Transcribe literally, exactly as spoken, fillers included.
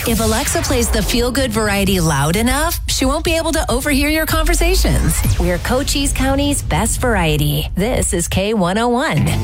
If Alexa plays the feel-good variety loud enough, she won't be able to overhear your conversations. We're Cochise County's best variety. This is K one oh one.